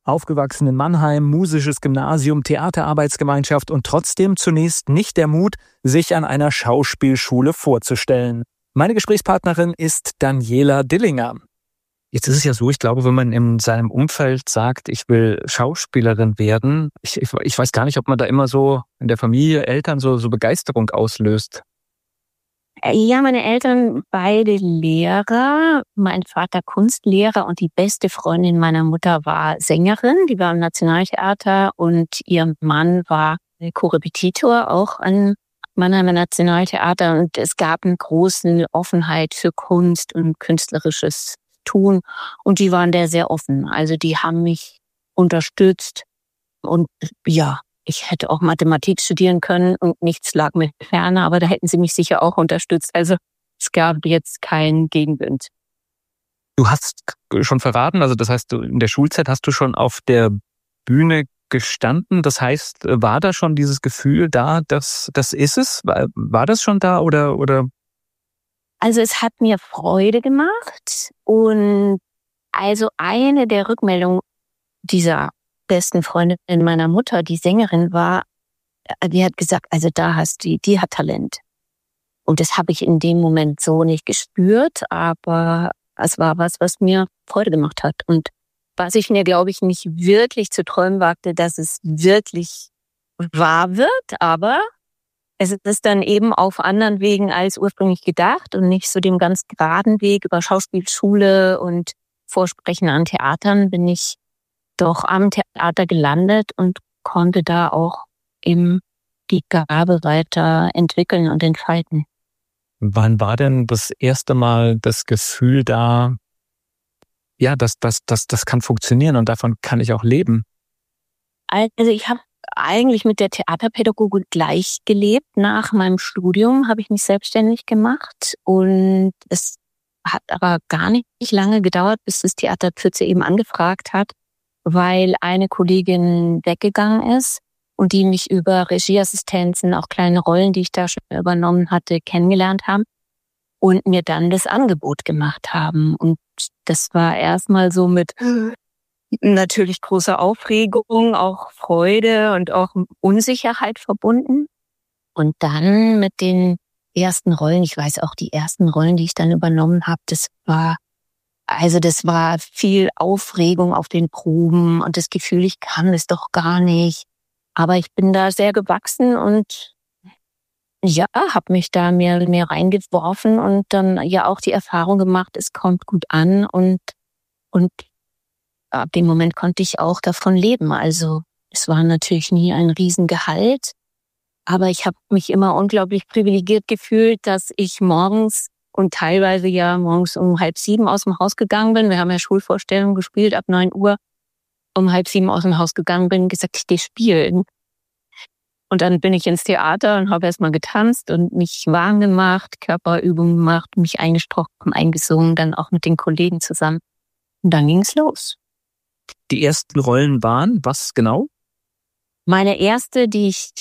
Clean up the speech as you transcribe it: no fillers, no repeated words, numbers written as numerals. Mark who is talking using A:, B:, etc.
A: Aufgewachsen in Mannheim, musisches Gymnasium, Theaterarbeitsgemeinschaft und trotzdem zunächst nicht der Mut, sich an einer Schauspielschule vorzustellen. Meine Gesprächspartnerin ist Daniela Dillinger. Jetzt ist es ja so, ich glaube, wenn man in seinem Umfeld sagt, ich will Schauspielerin werden, ich weiß gar nicht, ob man da immer so in der Familie, Eltern so Begeisterung auslöst.
B: Ja, meine Eltern beide Lehrer, mein Vater Kunstlehrer und die beste Freundin meiner Mutter war Sängerin, die war im Nationaltheater und ihr Mann war Korrepetitor auch an Mannheimer Nationaltheater und es gab eine große Offenheit für Kunst und künstlerisches Tun und die waren da sehr offen, also die haben mich unterstützt und ja, ich hätte auch Mathematik studieren können und nichts lag mir ferne, aber da hätten sie mich sicher auch unterstützt. Also es gab jetzt keinen Gegenwind.
A: Du hast schon verraten, also das heißt, in der Schulzeit hast du schon auf der Bühne gestanden. Das heißt, war da schon dieses Gefühl da, das ist es? War das schon da oder?
B: Also es hat mir Freude gemacht und also eine der Rückmeldungen dieser besten Freundin meiner Mutter, die Sängerin war, die hat gesagt, also die hat Talent. Und das habe ich in dem Moment so nicht gespürt, aber es war was mir Freude gemacht hat. Und was ich mir, glaube ich, nicht wirklich zu träumen wagte, dass es wirklich wahr wird, aber es ist dann eben auf anderen Wegen als ursprünglich gedacht und nicht so dem ganz geraden Weg über Schauspielschule und Vorsprechen an Theatern bin ich doch am Theater gelandet und konnte da auch eben die Gabe weiter entwickeln und entfalten.
A: Wann war denn das erste Mal das Gefühl da, ja, das kann funktionieren und davon kann ich auch leben?
B: Also ich habe eigentlich mit der Theaterpädagogik gleich gelebt. Nach meinem Studium habe ich mich selbstständig gemacht und es hat aber gar nicht lange gedauert, bis das Theater Pfütze eben angefragt hat, weil eine Kollegin weggegangen ist und die mich über Regieassistenzen, auch kleine Rollen, die ich da schon übernommen hatte, kennengelernt haben und mir dann das Angebot gemacht haben. Und das war erstmal so mit natürlich großer Aufregung, auch Freude und auch Unsicherheit verbunden. Und dann mit den ersten Rollen, ich weiß auch, die ersten Rollen, die ich dann übernommen habe, das war viel Aufregung auf den Proben und das Gefühl, ich kann es doch gar nicht. Aber ich bin da sehr gewachsen und ja, habe mich da mehr reingeworfen und dann ja auch die Erfahrung gemacht, es kommt gut an und ab dem Moment konnte ich auch davon leben. Also es war natürlich nie ein Riesengehalt, aber ich habe mich immer unglaublich privilegiert gefühlt, dass ich morgens und teilweise ja morgens um 6:30 aus dem Haus gegangen bin. Wir haben ja Schulvorstellungen gespielt ab 9 Uhr. Um 6:30 aus dem Haus gegangen bin, gesagt, ich gehe spielen. Und dann bin ich ins Theater und habe erstmal getanzt und mich warm gemacht, Körperübungen gemacht, mich eingesprochen, eingesungen, dann auch mit den Kollegen zusammen. Und dann ging's los.
A: Die ersten Rollen waren was genau?
B: Meine erste, die ich